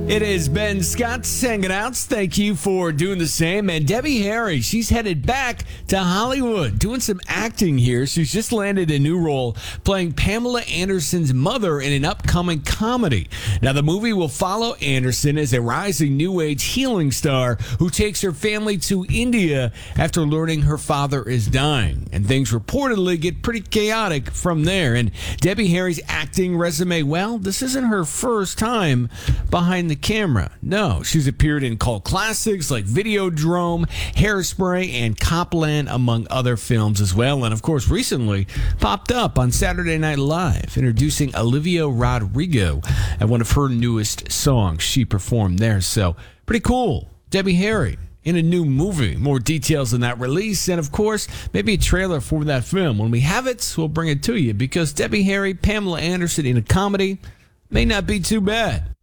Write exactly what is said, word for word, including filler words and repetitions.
It is Ben Scott hanging out. Thank you for doing the same. And Debbie Harry, she's headed back to Hollywood, doing some acting here. She's just landed a new role playing Pamela Anderson's mother in an upcoming comedy. Now, the movie will follow Anderson as a rising new age healing star who takes her family to India after learning her father is dying. And things reportedly get pretty chaotic from there. And Debbie Harry's acting resume, well, this isn't her first time behind the camera. No, she's appeared in cult classics like Videodrome, Hairspray, and Copland, among other films as well. And of course, recently popped up on Saturday Night Live, introducing Olivia Rodrigo at one of her newest songs she performed there. So pretty cool. Debbie Harry in a new movie. More details on that release, and of course, maybe a trailer for that film. When we have it, we'll bring it to you, because Debbie Harry, Pamela Anderson in a comedy may not be too bad.